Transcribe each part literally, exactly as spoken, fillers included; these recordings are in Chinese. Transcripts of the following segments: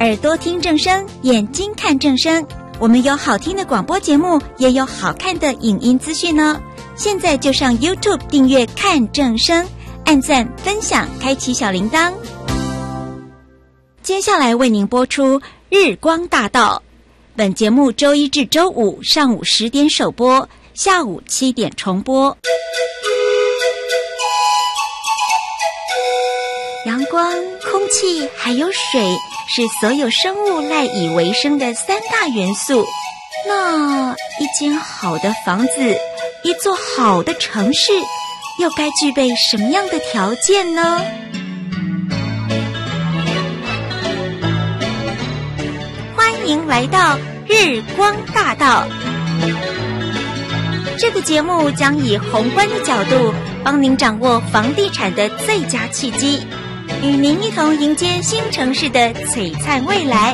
耳朵听正声，眼睛看正声。我们有好听的广播节目，也有好看的影音资讯哦。现在就上 YouTube 订阅看正声，按赞分享，开启小铃铛。接下来为您播出日光大道。本节目周一至周五上午十点首播，下午七点重播。阳光、空气还有水是所有生物赖以为生的三大元素。那一间好的房子，一座好的城市，又该具备什么样的条件呢？欢迎来到日光大道。这个节目将以宏观的角度，帮您掌握房地产的最佳契机，与您一同迎接新城市的璀璨未来。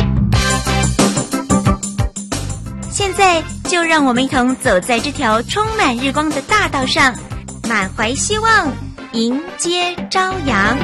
现在就让我们一同走在这条充满日光的大道上，满怀希望，迎接朝阳。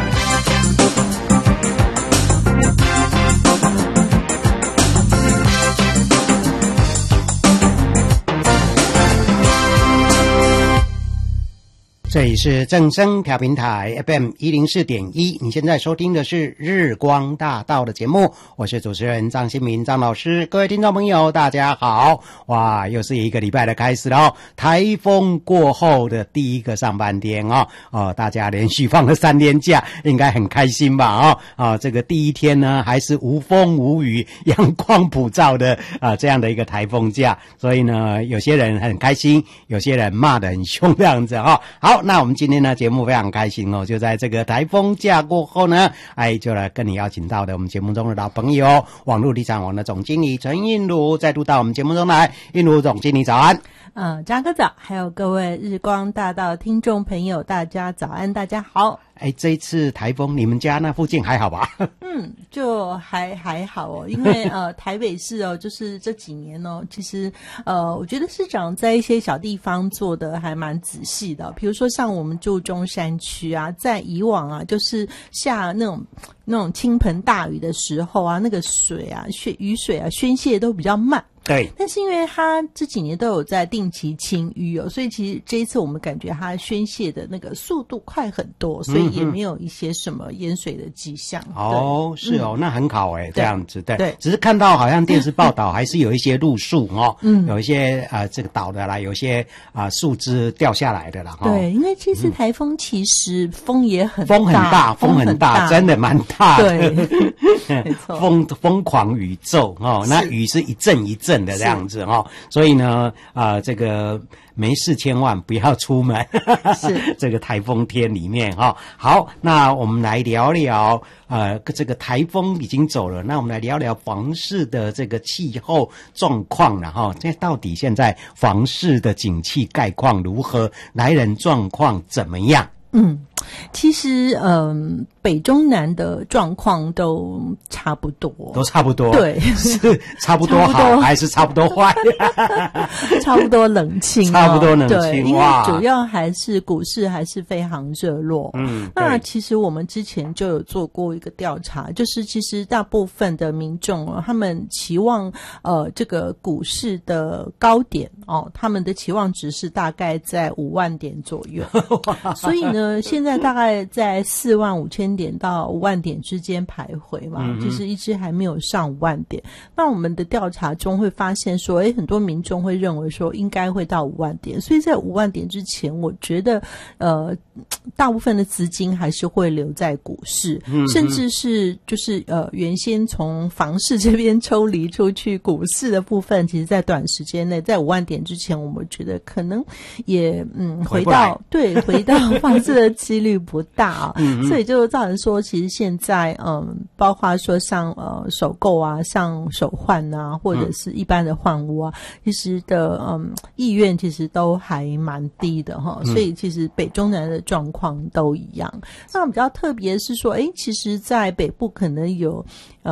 这里是正声调频台 F M 一零四点一，你现在收听的是日光大道的节目，我是主持人张新民张老师。各位听众朋友大家好，哇，又是一个礼拜的开始了，台风过后的第一个上半天哦，哦，大家连续放了三天假，应该很开心吧哦，哦，这个第一天呢还是无风无雨，阳光普照的啊、呃、这样的一个台风假，所以呢有些人很开心，有些人骂得很凶这样子哦。好，那我们今天呢节目非常开心哦，就在这个台风假过后呢，哎，就来跟你邀请到的我们节目中的老朋友，网络地产网的总经理陈映如再度到我们节目中来。映如总经理早安。 呃，张哥早，还有各位日光大道听众朋友，大家早安，大家好。 哎，这一次台风你们家那附近还好吧？ 嗯，就还还好哦，因为呃台北市哦，就是这几年哦，其实呃我觉得市长在一些小地方做的还蛮仔细的，比如说像我们住中山区啊，在以往啊，就是下那种那种倾盆大雨的时候啊，那个水啊，宣雨水啊宣泄都比较慢。 对， 但是因为它这几年都有在定期清淤哦，所以其实这一次我们感觉它宣泄的那个速度快很多，所以也没有一些什么淹水的迹象。 嗯、哦，是哦、嗯，那很好哎，这样子对对， 只是看到好像电视报道还是有一些路树哦，嗯，有一些啊、呃、这个倒的啦，有一些啊、呃、树枝掉下来的啦。哦、 对，因为这次台风其实风也很大， 风很大，风很大，真的蛮大的。 对，没错， 疯疯狂宇宙哦，那雨是一阵一阵的这样子哦，所以呢啊、呃、这个没事千万不要出门，是这个台风天里面哈、哦。好，那我们来聊聊呃这个台风已经走了，那我们来聊聊房市的这个气候状况了哈、哦。这到底现在房市的景气概况如何？来人状况怎么样？ 嗯，其实嗯，北中南的状况都差不多， 都差不多， 对， 是差不多好还是差不多坏？ 差不多冷清、哦， 差不多冷清， 对，因为主要还是股市还是非常热络。嗯，那其实我们之前就有做过一个调查，就是其实大部分的民众哦，他们期望呃这个股市的高点哦，他们的期望值是大概在五万点左右，所以呢。呃，现在大概在四万五千点到五万点之间徘徊嘛，嗯、就是一直还没有上五万点。那我们的调查中会发现说，诶，很多民众会认为说应该会到五万点，所以在五万点之前，我觉得呃，大部分的资金还是会留在股市，嗯、甚至是就是呃，原先从房市这边抽离出去，股市的部分，其实在短时间内，在五万点之前，我们觉得可能也嗯回到对回到房市的几率不大啊、哦嗯，所以就造成说，其实现在嗯，包括说像呃首购啊，像首换啊，或者是一般的换屋啊，其实的嗯意愿其实都还蛮低的哈、哦，所以其实北中南的状况都一样。那比较特别是说，诶，其实在北部可能有呃。一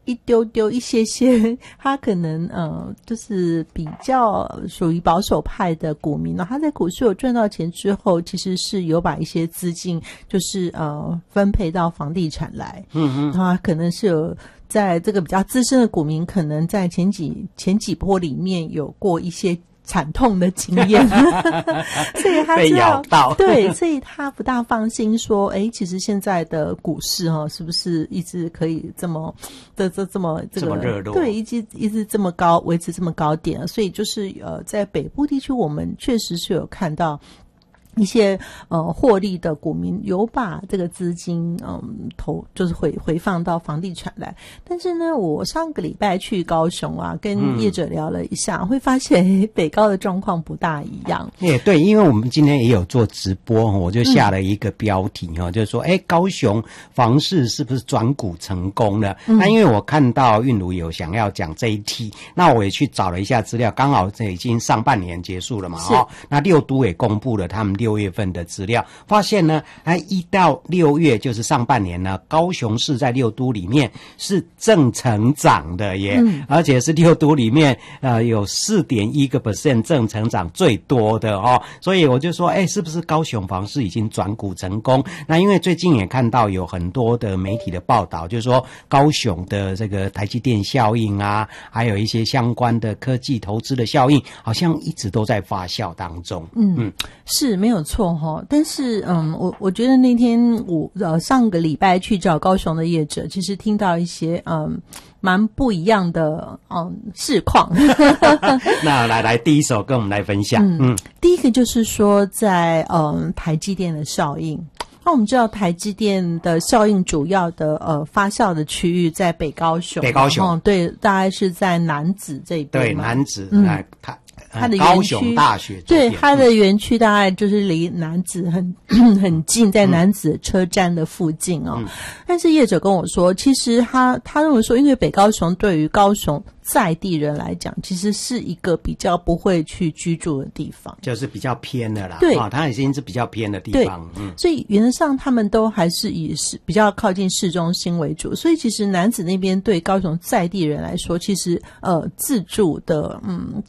一丢丢一些些，他可能呃就是比较属于保守派的股民呢，他在股市有赚到钱之后，其实是有把一些资金就是呃分配到房地产来，嗯嗯，他可能是有在这个比较资深的股民，可能在前几前几波里面有过一些惨痛的经验所以他被咬到对，所以他不大放心说诶其实现在的股市哦，是不是一直可以这么这这这么这个这么热络， 对，一直一直这么高，维持这么高点，所以就是呃在北部地区我们确实是有看到一些呃获利的股民有把这个资金嗯投就是回回放到房地产来，但是呢，我上个礼拜去高雄啊，跟业者聊了一下，嗯、会发现北高的状况不大一样。 也对，因为我们今天也有做直播，我就下了一个标题哈、嗯，就是说，哎，高雄房市是不是转股成功了？嗯、那因为我看到韵如有想要讲这一题，那我也去找了一下资料，刚好这已经上半年结束了嘛，哦，那六都也公布了他们六月份的资料，发现呢，哎，一到六月就是上半年呢，高雄市在六都里面是正成长的耶，嗯、而且是六都里面呃有 百分之四点一 个 percent 正成长最多的哦，所以我就说，哎，是不是高雄房市已经转股成功？那因为最近也看到有很多的媒体的报道，就是说高雄的这个台积电效应啊，还有一些相关的科技投资的效应，好像一直都在发酵当中。 嗯，嗯是没有错哈，但是嗯，我我觉得那天我呃上个礼拜去找高雄的业者，其实听到一些嗯蛮不一样的嗯市况。 那来来，第一手跟我们来分享。嗯， 嗯第一个就是说在嗯台积电的效应。那我们知道台积电的效应主要的呃发酵的区域在北高雄， 北高雄， 嗯，对，大概是在楠梓这边。 对，楠梓，嗯，它。 它的园区， 高雄大学对它的园区大概就是离楠梓很很近，在楠梓车站的附近哦。嗯、但是业者跟我说，其实他他认为说，因为北高雄对于高雄在地人来讲，其实是一个比较不会去居住的地方， 就是比较偏的啦。 对， 哦，它已经是比较偏的地方。 嗯，所以原则上他们都还是以是比较靠近市中心为主。所以其实楠梓那边对高雄在地人来说，其实呃自住的嗯